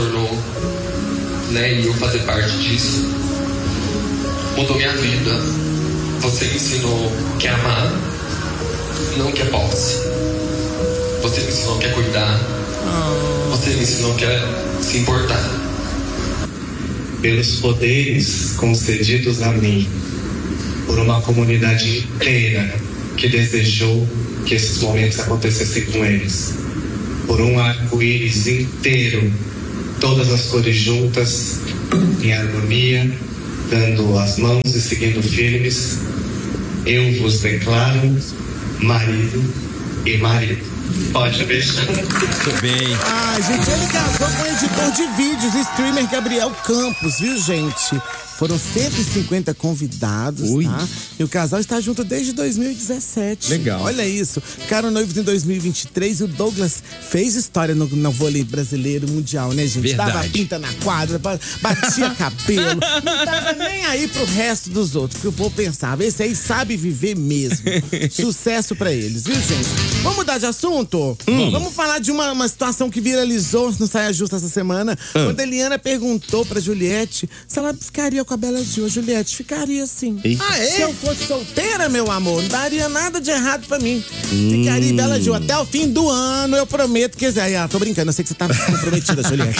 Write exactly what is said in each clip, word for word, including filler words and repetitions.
tornou, né, e eu fazer parte disso, mudou minha vida. Você me ensinou que é amar, não que é posse. Você me ensinou que é cuidar. Você me ensinou que é se importar. Pelos poderes concedidos a mim, por uma comunidade inteira que desejou que esses momentos acontecessem com eles, por um arco-íris inteiro, todas as cores juntas, em harmonia, dando as mãos e seguindo firmes, eu vos declaro marido e marido. Pode beijar. Muito bem. Ah, gente, ele casou com o editor de vídeos, streamer Gabriel Campos, viu, gente? Foram cento e cinquenta convidados, Ui. tá? E o casal está junto desde dois mil e dezessete. Legal. Olha isso. Ficaram noivos em dois mil e vinte e três e o Douglas fez história no, no vôlei brasileiro mundial, né, gente? Verdade. Dava pinta na quadra, batia cabelo, não tava nem aí pro resto dos outros, porque o povo pensava, esse aí sabe viver mesmo. Sucesso pra eles, viu, gente? Vamos mudar de assunto? Hum. Vamos falar de uma, uma situação que viralizou no Saia Justa essa semana, hum. quando a Eliana perguntou pra Juliette se ela ficaria com a Bela Gil. A Juliette ficaria assim. Eita. Ah, é? Se eu fosse solteira, meu amor, não daria nada de errado pra mim. Hum. Ficaria Bela Gil até o fim do ano, eu prometo que... Ah, tô brincando, eu sei que você tá comprometida, Juliette.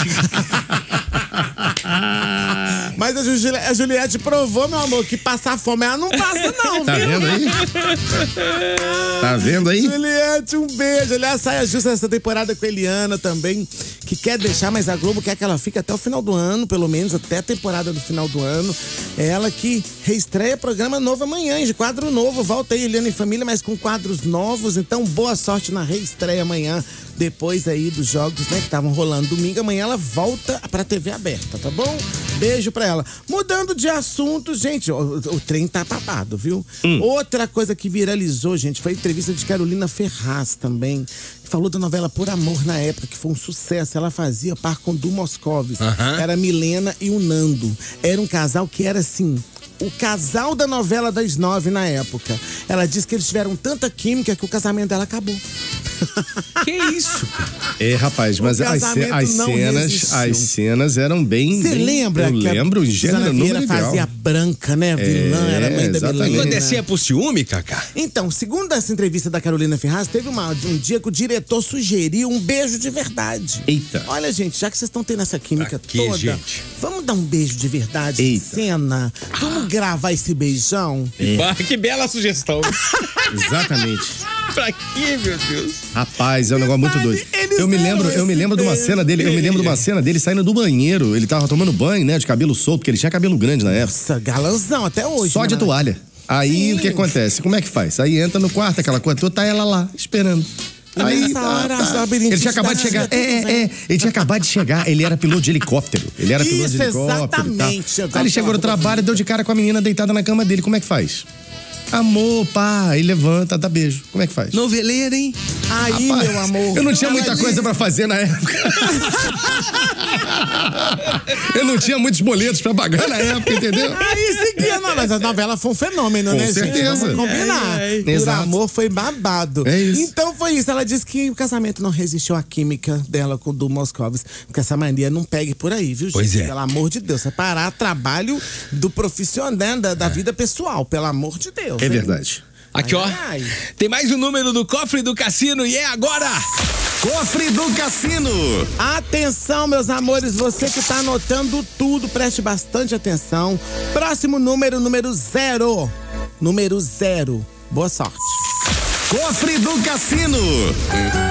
Mas a, Juli- a Juliette provou, meu amor, que passar fome ela não passa, não, tá viu? Vendo aí? Tá vendo aí? Juliette, um beijo. Aliás, Saia Justa essa temporada com a Eliana também, que quer deixar, mas a Globo quer que ela fique até o final do ano, pelo menos até a temporada do final do ano. É ela que reestreia programa novo amanhã, de quadro novo. Volta aí, Eliana em Família, mas com quadros novos. Então, boa sorte na reestreia amanhã, depois aí dos jogos, né, que estavam rolando domingo. Amanhã ela volta pra T V aberta, tá bom? Beijo pra ela. Mudando de assunto, gente, o, o trem tá babado, viu? Hum. Outra coisa que viralizou, gente, foi a entrevista de Carolina Ferraz também, que falou da novela Por Amor na época, que foi um sucesso. Ela fazia par com Du Moscovis. Uh-huh. Era a Milena e o Nando. Era um casal que era assim... o casal da novela das nove na época. Ela disse que eles tiveram tanta química que o casamento dela acabou. Que isso? É, rapaz, mas as, ce- as cenas, as cenas eram bem... Você lembra? Eu que lembro, em gênero, número Vieira fazia Branca, né? Vilã, é, era mãe da exatamente. Milena. Quando descia pro ciúme, Cacá? Então, segundo essa entrevista da Carolina Ferraz, teve uma, um dia que o diretor sugeriu um beijo de verdade. Eita. Olha, gente, já que vocês estão tendo essa química Aqui, toda, gente. vamos dar um beijo de verdade em Eita. cena? Vamos gravar esse beijão? É. Que bela sugestão. Exatamente. Pra quê, meu Deus? Rapaz, é um negócio muito doido. Eu me lembro, eu me lembro de uma cena dele, eu me lembro de uma cena dele saindo do banheiro. Ele tava tomando banho, né, de cabelo solto, porque ele tinha cabelo grande na época. Nossa, galanzão até hoje. Só de né? toalha. Aí Sim. o que acontece? Como é que faz? Aí entra no quarto, aquela coisa toda, tá ela lá, esperando. Aí, nessa tá, hora, tá. as labirintite Ele tinha acabado de chegar. da- É, é, é. Ele tinha acabado de chegar. Ele era piloto de helicóptero. Ele era piloto Isso, de helicóptero. exatamente. E tal. Aí ele chegou no trabalho e deu de cara com a menina deitada na cama dele. Como é que faz? Amor, pá, aí levanta, dá beijo. Como é que faz? Noveleira, hein? Aí, Rapaz, meu amor. eu não tinha Ela muita disse- coisa pra fazer na época. Eu não tinha muitos boletos pra pagar na época, entendeu? Aí seguia, não, mas a novela foi um fenômeno, Com né, gente? certeza. Vamos combinar. É, é, Por exato. Amor foi babado. É isso. Então foi isso. Ela disse que o casamento não resistiu à química dela com o Du Moscovis. Porque essa mania não pegue por aí, viu, gente? Pois é. Pelo amor de Deus. Separar trabalho do profissional, né, da, da vida pessoal. Pelo amor de Deus. É hein? verdade. Aqui, ó. Ai, ai. Tem mais um número do cofre do cassino e é agora! Cofre do Cassino. Atenção, meus amores, você que tá anotando tudo, preste bastante atenção. Próximo número, número zero. Número zero. Boa sorte. Cofre do Cassino.